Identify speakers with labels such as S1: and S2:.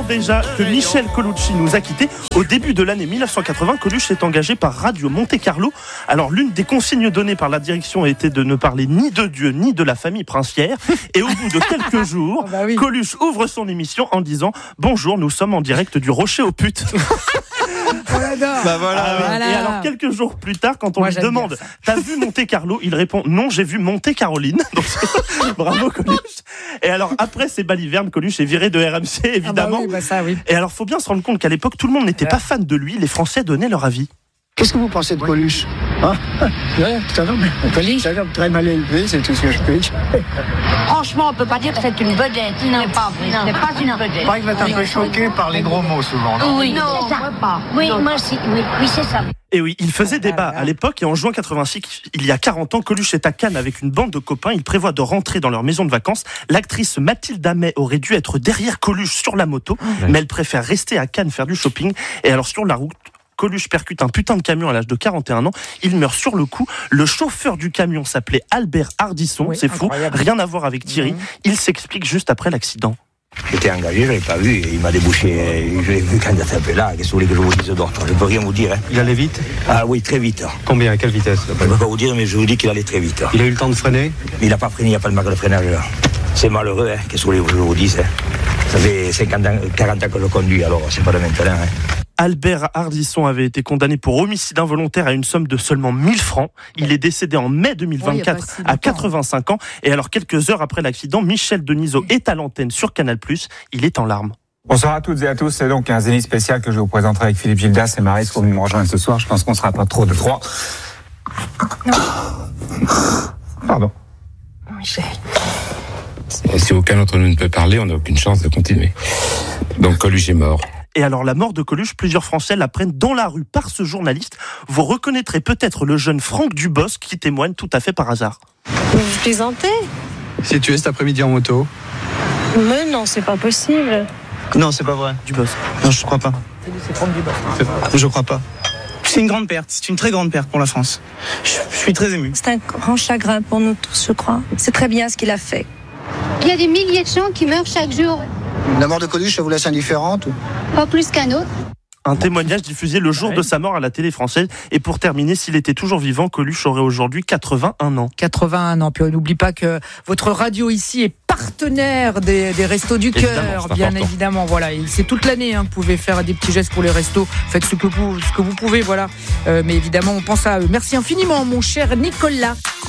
S1: déjà que Michel Colucci nous a quittés. Au début de l'année 1980, Coluche s'est engagé par Radio Monte-Carlo. Alors, l'une des consignes données par la direction était de ne parler ni de Dieu ni de la famille princière. Et au bout de quelques jours, Coluche ouvre son émission en disant « Bonjour, nous sommes en direct du Rocher aux putes ».
S2: Voilà.
S1: Et alors, quelques jours plus tard, quand on lui demande « T'as vu Monte-Carlo ?» Il répond « Non, j'ai vu Monte-Caroline ». Donc, bravo Coluche. Et alors, après ces balivernes, Coluche est viré de RMC, évidemment. Et alors, faut bien se rendre compte qu'à l'époque, tout le monde n'était pas fan de lui. Les Français donnaient leur avis.
S3: Qu'est-ce que vous pensez de Coluche ? C'est un homme très mal élevé, c'est tout ce que je peux dire.
S4: Franchement, on peut pas dire que c'est une vedette. Non, c'est pas une vedette.
S3: Pas que vous êtes un peu choqué par les gros mots souvent, non ?
S4: Oui, non, moi pas. Oui, moi aussi. Oui, c'est ça.
S1: Et oui, il faisait débat à l'époque et en juin 86, il y a 40 ans, Coluche est à Cannes avec une bande de copains. Il prévoit de rentrer dans leur maison de vacances. L'actrice Mathilde Amet aurait dû être derrière Coluche sur la moto, mais elle préfère rester à Cannes faire du shopping. Et alors sur la route, Coluche percute un putain de camion à l'âge de 41 ans. Il meurt sur le coup. Le chauffeur du camion s'appelait Albert Hardisson. C'est fou. Rien à voir avec Thierry. Il s'explique juste après l'accident.
S5: J'étais engagé, je l'avais pas vu, et il m'a débouché, je l'ai vu quand il a tapé là, qu'est-ce que vous voulez que je vous dise d'autre ? Je peux rien vous dire.
S2: Il allait vite ?
S5: Ah oui, très vite.
S2: Combien ? À quelle vitesse ?
S5: Je peux pas vous dire, mais je vous dis qu'il allait très vite.
S2: Il a eu le temps de freiner ?
S5: Il n'a pas freiné, il n'y a pas de marque de freinage là. C'est malheureux, qu'est-ce que vous voulez que je vous dise ? Ça fait 40 ans que je conduis, alors c'est pas de maintenant.
S1: Albert Hardisson avait été condamné pour homicide involontaire à une somme de seulement 1000 francs. Il est décédé en mai 2024 à 85 ans. Et alors, quelques heures après l'accident, Michel Denisot est à l'antenne sur Canal+. Il est en larmes.
S6: Bonsoir à toutes et à tous. C'est donc un Zénith spécial que je vous présenterai avec Philippe Gildas et Maryse pour me rejoindre ce soir. Je pense qu'on ne sera pas trop de trois.
S4: Non.
S6: Pardon.
S4: Michel.
S7: Si aucun d'entre nous ne peut parler, on n'a aucune chance de continuer. Donc Coluche est mort.
S1: Et alors, la mort de Coluche, plusieurs Français l'apprennent dans la rue par ce journaliste. Vous reconnaîtrez peut-être le jeune Franck Dubosc qui témoigne tout à fait par hasard.
S8: Vous plaisantez ?
S2: Si tu es cet après-midi en moto ?
S8: Mais non, c'est pas possible.
S2: Non, c'est pas vrai.
S1: Dubosc.
S2: Non, je crois pas.
S1: C'est Franck Dubosc.
S2: Je crois pas. C'est une grande perte, c'est une très grande perte pour la France. Je suis très ému.
S8: C'est un grand chagrin pour nous tous, je crois. C'est très bien ce qu'il a fait.
S9: Il y a des milliers de gens qui meurent chaque jour.
S3: La mort de Coluche, ça vous laisse indifférente ?
S9: Pas plus qu'un autre.
S1: Un témoignage diffusé le jour de sa mort à la télé française. Et pour terminer, s'il était toujours vivant, Coluche aurait aujourd'hui 81 ans.
S10: 81 ans. Puis on n'oublie pas que votre radio ici est partenaire des Restos du Cœur, bien évidemment. Voilà, et c'est toute l'année. Vous pouvez faire des petits gestes pour les restos. Faites ce que vous pouvez, voilà. Mais évidemment, on pense à eux. Merci infiniment, mon cher Nicolas.